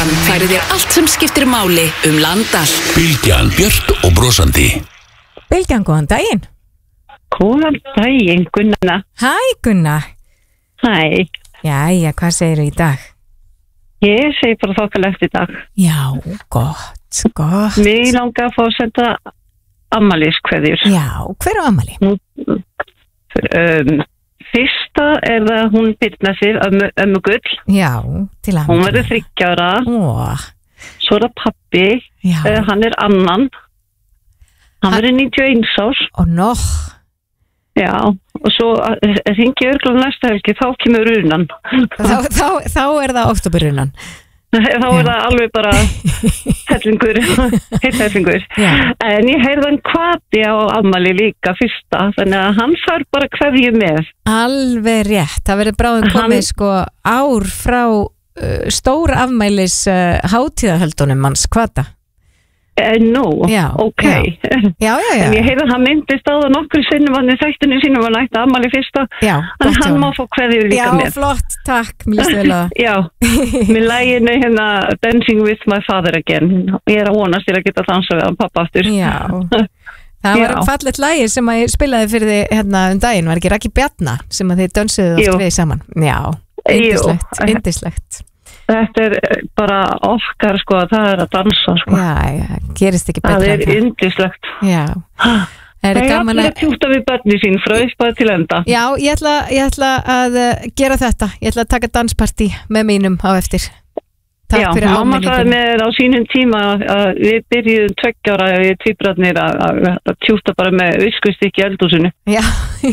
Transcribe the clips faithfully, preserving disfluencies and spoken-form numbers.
Bylgjan færir þér allt sem skiptir máli um land allt. Bylgjan, björt og brosandi. Bylgjan, góðan daginn. Góðan daginn, Gunna. Hæ, Gunna. Hæ. Jæja, hvað segirðu í dag? Ég segi bara þokkalegt í dag. Já, gott, gott. Mér langar að fá að senda afmæliskveðjur. Já, hver á afmæli? Um, fyrsta er það hún Birna sér, ömmu, ömmu Gull. Já, til að Hún verður þriggja ára. Ó, Svo er það pappi, já. uh, hann er annan. Hann verður níutíu og eins árs. Og nóg. Já, og svo hringi örglum næsta helgi, þá kemur runan. Þá, þá, þá er það oktoberrunan. Þá er það alveg bara hellingur, heitt hellingur. Já. En ég heyrði hann hvati á afmæli líka fyrsta, þannig að hann fær bara kveðju með. Alveg rétt. Það verður bráðum komið Hann- sko ár frá uh, stór afmælis uh, hátíðahöldunum manns hvata. Eh, Nú, Já, ok. Já, já, já. En ég heyrði að hann myndist á það nokkru sinnum hann í þættinu sínum að nætta afmæli fyrsta. Já, En gott hjá hann má honum. fá kveðju líka Já, með. flott, takk, mér líst vel að það. Já, með læginu hérna Dancing with my father again. Ég er að vonast til að geta dansað við hann pappa aftur. Já, það var Já. fallegt lagi sem að ég spilaði fyrir þið hérna um daginn, var ekki Raggi Bjarna sem að þið dönsuðu Jú. oft við saman. Já, Jú. yndislegt, yndislegt. Þetta er bara okkar sko, það er að dansa sko. Já, já, gerist ekki Það betra er en það. yndislegt. Já, það er Það er gaman allir að... að tjúta við börni sín frá upphæð til enda. Já, ég ætla, ég ætla að uh, gera þetta. Ég ætla að taka danspartí með mínum á eftir. Takk Já, fyrir mamma sagði áminningum. mér á sínum tíma að við byrjuðum tveggjára við tvíbrarnir að, að, að tjúta bara með viskustykki í eldhúsinu. Já,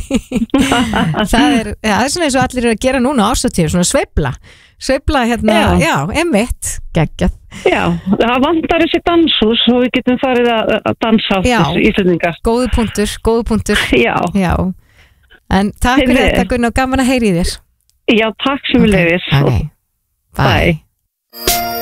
það er, já, það er svona eins og allir eru að gera núna á árshátíð, svona sveifla. Sveifla hérna, já, Já. já einmitt, geggjað. Já, það vantar þessi danshús og við getum farið að, að dansa á Já. þessu íslendingar. Góðu punktur, góðu punktur. Já, Já, en takk fyrir Heyrðu. þetta Gunnar, gaman að heyri í þér. já, takk sem við leiðis. Ok, bye. Bye.